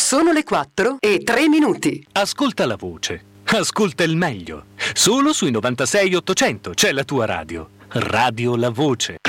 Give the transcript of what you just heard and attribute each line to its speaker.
Speaker 1: Sono le 4:03.
Speaker 2: Ascolta la voce. Ascolta il meglio. Solo sui 96 800 c'è la tua radio. Radio La Voce.